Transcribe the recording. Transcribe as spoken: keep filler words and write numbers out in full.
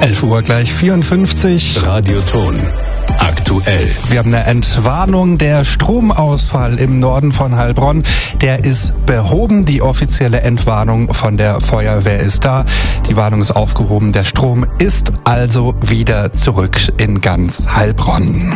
elf Uhr gleich vierundfünfzig. Radioton. Aktuell. Wir haben eine Entwarnung. Der Stromausfall im Norden von Heilbronn, der ist behoben. Die offizielle Entwarnung von der Feuerwehr ist da. Die Warnung ist aufgehoben. Der Strom ist also wieder zurück in ganz Heilbronn.